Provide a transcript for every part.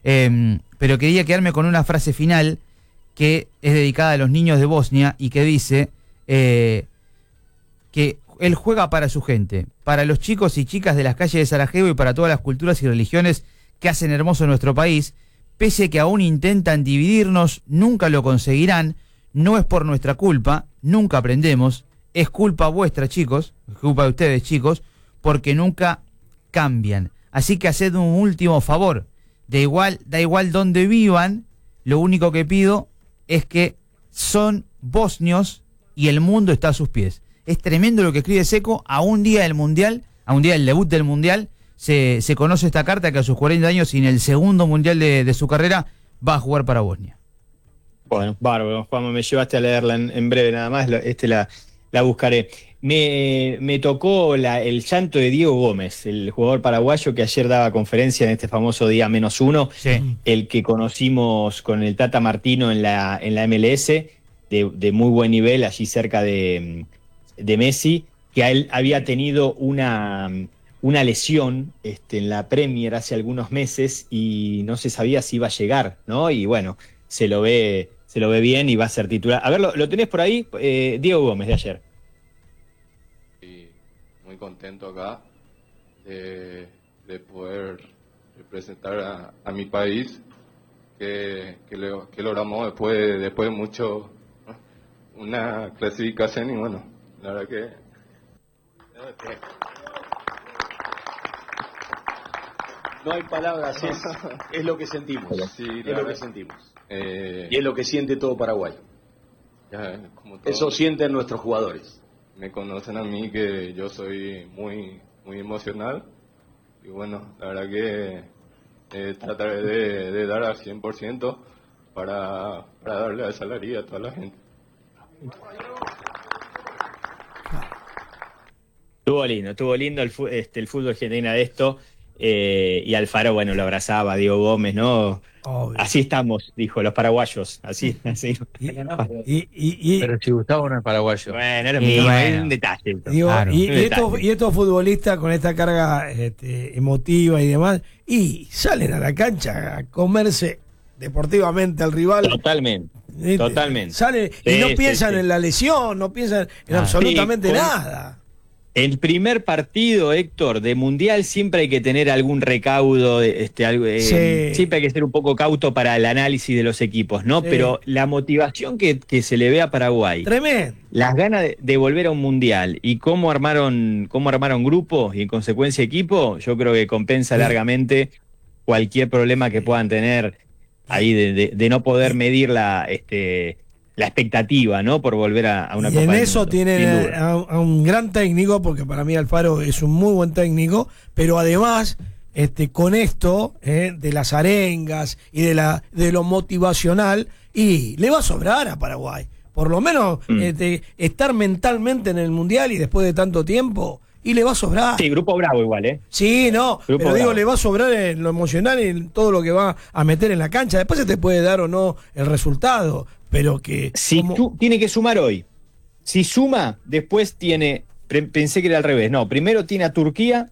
Pero quería quedarme con una frase final que es dedicada a los niños de Bosnia y que dice que él juega para su gente, para los chicos y chicas de las calles de Sarajevo y para todas las culturas y religiones que hacen hermoso nuestro país. Pese a que aún intentan dividirnos, nunca lo conseguirán. No es por nuestra culpa, nunca aprendemos. Es culpa vuestra, chicos, es culpa de ustedes, chicos, porque nunca cambian. Así que haced un último favor. Da igual donde vivan, lo único que pido es que son bosnios y el mundo está a sus pies. Es tremendo lo que escribe Seco a un día del Mundial, a un día del debut del Mundial. Se conoce esta carta que a sus 40 años y en el segundo Mundial de su carrera va a jugar para Bosnia. Bueno, bárbaro, Juanma, me llevaste a leerla en breve nada más, la buscaré. Me tocó el llanto de Diego Gómez, el jugador paraguayo que ayer daba conferencia en este famoso día -1, Sí. el que conocimos con el Tata Martino en la MLS, de muy buen nivel, allí cerca de Messi, que a él había tenido una lesión en la Premier hace algunos meses y no se sabía si iba a llegar, ¿no? Y bueno, se lo ve bien y va a ser titular. A ver, ¿lo tenés por ahí? Diego Gómez de ayer. Y muy contento acá de poder representar a mi país, que logramos después de mucho una clasificación y bueno, la verdad que no hay palabras, es lo que sentimos. Sí, es claro. lo que sentimos. Y es lo que siente todo Paraguay. ya, como todo, Eso sienten nuestros jugadores. me conocen a mí que yo soy muy emocional y bueno, la verdad que trataré de dar al 100% para darle esa alegría a toda la gente. Estuvo lindo el fútbol argentino de esto, y Alfaro, bueno, lo abrazaba, Diego Gómez, ¿no? Obvio. Así estamos, dijo, los paraguayos, así. Pero si Gustavo no es paraguayo. Bueno, era bueno. un detalle. Digo, Claro. y estos futbolistas con esta carga emotiva y demás, y salen a la cancha a comerse deportivamente al rival. Totalmente. ¿Viste? Totalmente. Sale y Sí, no sí, piensan sí. en la lesión, no piensan en absolutamente Sí, nada. El primer partido, Héctor, de Mundial siempre hay que tener algún recaudo, Sí. siempre hay que ser un poco cauto para el análisis de los equipos, ¿no? Sí. Pero la motivación que se le ve a Paraguay, Tremendo. las ganas de volver a un Mundial y cómo armaron grupos y en consecuencia equipo, yo creo que compensa Sí. largamente cualquier problema que puedan tener ahí de no poder medir la expectativa, ¿no? Por volver a una Y Copa en del eso Mundo, sin tienen duda. a un gran técnico, porque para mí Alfaro es un muy buen técnico, pero además con esto de las arengas y de lo motivacional, y le va a sobrar a Paraguay. Por lo menos estar mentalmente en el Mundial y después de tanto tiempo, y le va a sobrar. Sí, grupo bravo igual, ¿eh? Sí, no, Grupo pero digo, bravo. le va a sobrar en lo emocional y en todo lo que va a meter en la cancha. Después se te puede dar o no el resultado, pero que... Si tú tiene que sumar hoy. Si suma, después tiene... Pensé que era al revés. No, primero tiene a Turquía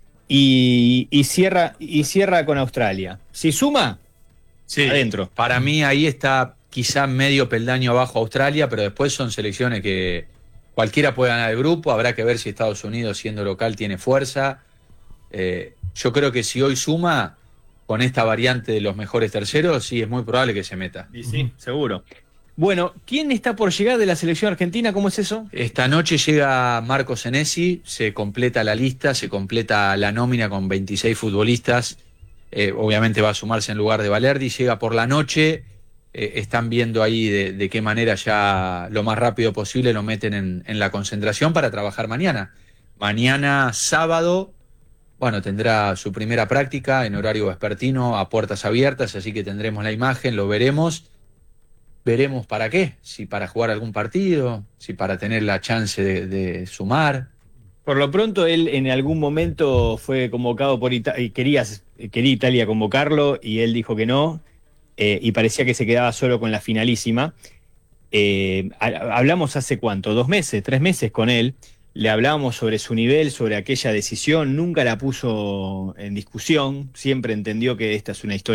y cierra con Australia. Si suma, Sí, adentro. para mí ahí está quizá medio peldaño abajo Australia, pero después son selecciones que cualquiera puede ganar el grupo. Habrá que ver si Estados Unidos, siendo local, tiene fuerza. Yo creo que si hoy suma con esta variante de los mejores terceros, sí es muy probable que se meta. Y sí, seguro. Bueno, ¿quién está por llegar de la selección argentina? ¿Cómo es eso? Esta noche llega Marco Senesi, se completa la lista, se completa la nómina con 26 futbolistas. Obviamente va a sumarse en lugar de Valerdi. Llega por la noche. Están viendo ahí de qué manera ya lo más rápido posible lo meten en la concentración para trabajar mañana. Mañana sábado, bueno, tendrá su primera práctica en horario vespertino a puertas abiertas, así que tendremos la imagen, lo veremos. Veremos para qué, si para jugar algún partido, si para tener la chance de sumar. Por lo pronto, él en algún momento fue convocado por Italia, y quería Italia convocarlo, y él dijo que no, y parecía que se quedaba solo con la finalísima. Hablamos hace ¿cuánto? 2 meses, 3 meses con él, le hablábamos sobre su nivel, sobre aquella decisión, nunca la puso en discusión, siempre entendió que esta es una historia